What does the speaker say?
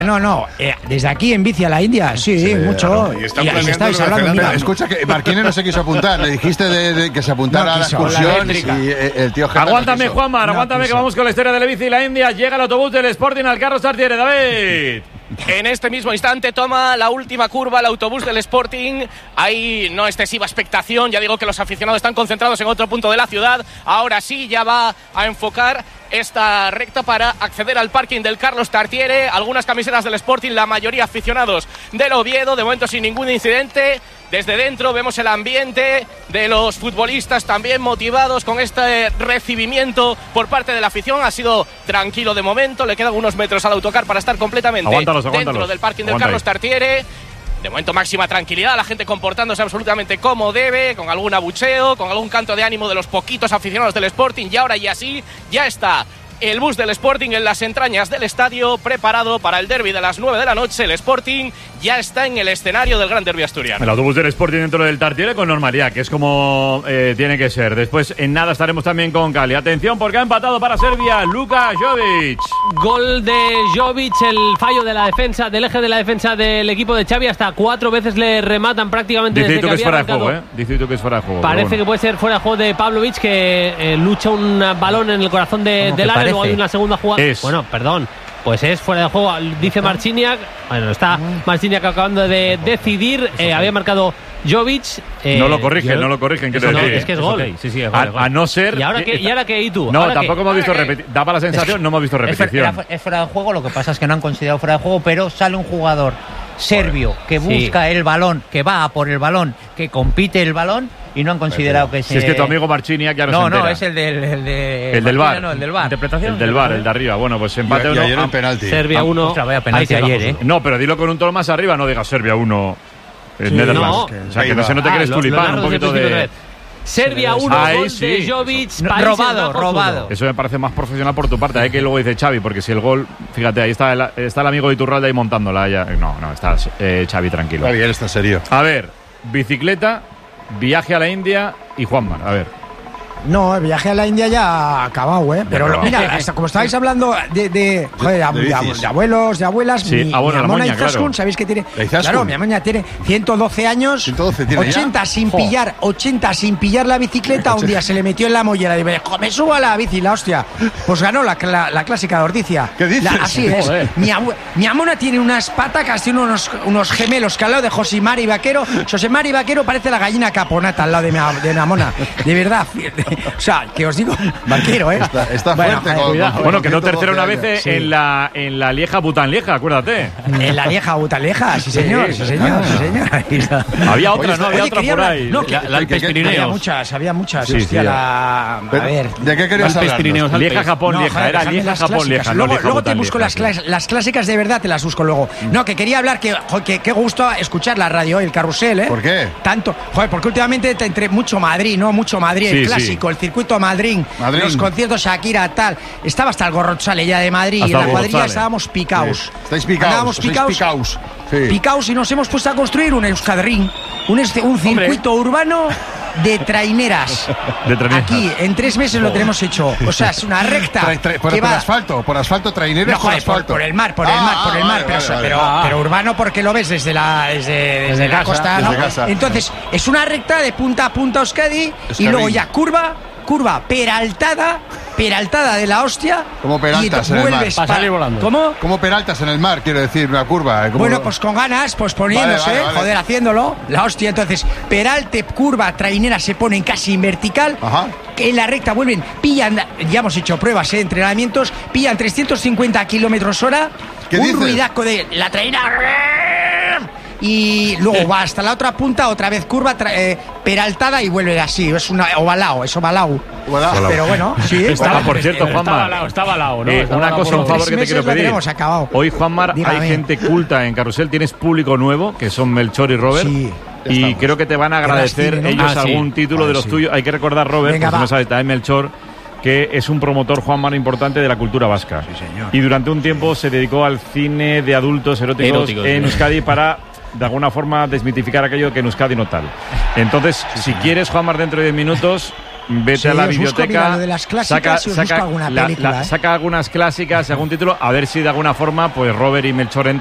No, desde aquí en bici a la India, sí, mucho. Claro. Y estabais hablando, mira, escucha que Marquines no se quiso apuntar, le dijiste de que se apuntara a la excursión y el tío Geta Aguántame, no Juanmar, aguántame que vamos con la historia de la bici y la India. Llega el autobús del Sporting al Carlos Tartiere, David. En este mismo instante toma la última curva el autobús del Sporting. Hay no excesiva expectación. Ya digo que los aficionados están concentrados en otro punto de la ciudad. Ahora sí, ya va a enfocar esta recta para acceder al parking del Carlos Tartiere. Algunas camisetas del Sporting, la mayoría aficionados del Oviedo. De momento sin ningún incidente. Desde dentro vemos el ambiente de los futbolistas también motivados con este recibimiento por parte de la afición. Ha sido tranquilo de momento, le quedan unos metros al autocar para estar completamente dentro del parking del Carlos Tartiere. De momento máxima tranquilidad, la gente comportándose absolutamente como debe, con algún abucheo, con algún canto de ánimo de los poquitos aficionados del Sporting. Y ahora y así ya está el bus del Sporting en las entrañas del estadio, preparado para el derbi de las 9 de la noche. El Sporting ya está en el escenario del Gran Derbi asturiano. El autobús del Sporting dentro del Tartiere con normalidad, que es como tiene que ser. Después, en nada, estaremos también con Cali. Atención, porque ha empatado para Serbia Luka Jovic. Gol de Jovic, el fallo de la defensa, del eje de la defensa del equipo de Xavi. Hasta 4 veces le rematan prácticamente. Dice desde tú que es fuera arrancado. de juego, Dice tú que es fuera de juego. Parece que puede ser fuera de juego de Pavlovic, que lucha un balón en el corazón del área. Luego hay una segunda jugada. Bueno, perdón. Pues es fuera de juego, dice Marciniak. Bueno, está Marciniak acabando de decidir. Había marcado Jovic. No lo corrigen, quiero decir. Es que es gol. Okay. Sí, es gol. A no ser. ¿Y ahora qué? ¿Y tú? No, tampoco hemos visto repetición. Daba la sensación, no hemos visto repetición. Es fuera de juego, lo que pasa es que no han considerado fuera de juego, pero sale un jugador serbio que busca el balón, que va a por el balón, que compite el balón. Y no han considerado que Si es que tu amigo Marciniak ya no se entera. No, es el del VAR. No, el del VAR. ¿Interpretación? El del VAR, el de arriba. Bueno, pues empate uno. Y ayer en penalti. Serbia 1. Ostras, vaya penalti ayer, No, pero dilo con un tono más arriba, no digas Serbia 1. Netherlands. No. O sea, que no se note que eres tulipán, un poquito de... Serbia 1, gol de Jovic. Robado. Eso me parece más profesional por tu parte, que luego dice Xavi, porque si el gol, fíjate, ahí está el amigo de Iturralde ahí montándola. Ya. No, está Xavi tranquilo. Está bien, está serio. A ver, bicicleta, viaje a la India y Juanmar, a ver. No, el viaje a la India ya ha acabado, Pero mira, como estabais hablando de abuelos, de abuelas, sí, mi amona Izaskun, claro. ¿sabéis qué tiene? Claro, mi amona tiene 112 años, 80 sin pillar la bicicleta. Un día se le metió en la mollera y me me subo a la bici, la hostia. Pues ganó la clásica de Ordicia. ¿Qué dices? Así es. Mi amona tiene unas patacas, tiene unos gemelos que al lado de Josimari Vaquero. Josimari Vaquero parece la gallina caponata al lado de mi amona. De verdad. O sea, que os digo, Vaquero, Está fuerte. Bueno, quedó tercero una vez en la Lieja Bután-Lieja, acuérdate. En la Lieja Bután-Lieja, sí señor. Había otra, ¿no? Había otra por ahí. No, la Alpes Pirineos. Había muchas. Sí, hostia, a ver. ¿De qué querías hablar? Lieja-Japón-Lieja. Era Lieja-Japón-Lieja. Luego te busco las clásicas de verdad, te las busco luego. No, que quería hablar, que qué gusto escuchar la radio, el carrusel, ¿Por qué? Tanto, porque últimamente entre mucho Madrid, el clásico, el circuito Madrid, los conciertos Shakira, tal. Estaba hasta el Gorrochale ya de Madrid. Y en la cuadrilla estábamos picaos. Estáis picaos. Picaos y nos hemos puesto a construir un Euskadring, un circuito urbano de traineras. Aquí, en 3 meses lo tenemos hecho. O sea, es una recta. Por asfalto, traineras, por asfalto. Por el mar. Pero urbano porque lo ves desde la costa, ¿no? Entonces, es una recta de punta a punta Euskadi y luego ya curva peraltada de la hostia. Como peraltas y en el mar. Para salir volando. ¿Cómo? Como peraltas en el mar, quiero decir, una curva. Bueno, pues con ganas, pues poniéndose, vale. joder, haciéndolo. La hostia, entonces, peralte, curva, trainera se ponen casi en vertical. Ajá. Que en la recta pillan, ya hemos hecho pruebas, entrenamientos, pillan 350 kilómetros hora. ¿Qué un dices? ruidaco de la trainera. Y luego va hasta la otra punta, otra vez curva, peraltada y vuelve así. Es ovalao. Pero bueno, sí. Por cierto, Juanmar. Estaba lao, ¿no? Una cosa, un favor que te quiero pedir. Hoy, Juanmar, hay gente culta en Carrusel. Tienes público nuevo, que son Melchor y Robert. Sí. Y creo que te van a agradecer ellos algún título de los tuyos. Hay que recordar, Robert, porque no sabes, también Melchor, que es un promotor, Juanmar, importante de la cultura vasca. Sí, señor. Y durante un tiempo se dedicó al cine de adultos eróticos en Euskadi para, de alguna forma, desmitificar aquello que en Euskadi no tal. Entonces, si quieres, Juanmar, dentro de 10 minutos, vete a la biblioteca, lo de las clásicas y os busco alguna película, saca algunas clásicas, algún título, a ver si de alguna forma pues Robert y Melchor